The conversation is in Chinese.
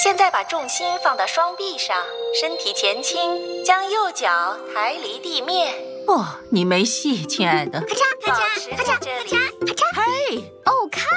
现在把重心放到双臂上，身体前倾，将右脚抬离地面。 哦，你没戏，亲爱的。 咔嚓咔嚓咔嚓咔嚓。